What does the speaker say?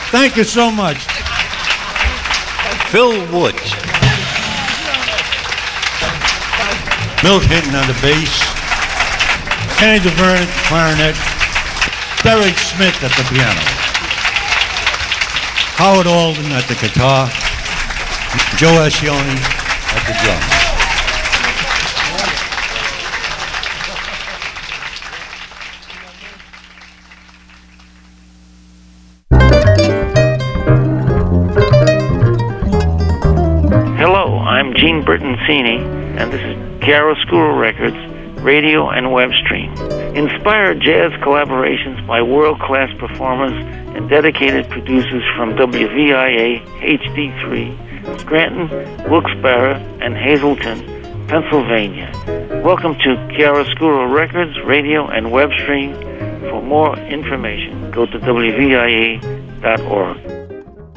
Thank you so much. Phil Woods. Milt Hinton on the bass. Kenny DeVerne at the clarinet. Derek Smith at the piano. Howard Alden at the guitar. Joe Ascioni at the drums. Hello, I'm Gene Bertoncini, and this is Chiaroscuro Records, radio and web stream. Inspired jazz collaborations by world-class performers and dedicated producers from WVIA HD3, Scranton, Wilkes-Barre, and Hazleton, Pennsylvania. Welcome to Chiaroscuro Records, radio and web stream. For more information, go to WVIA.org.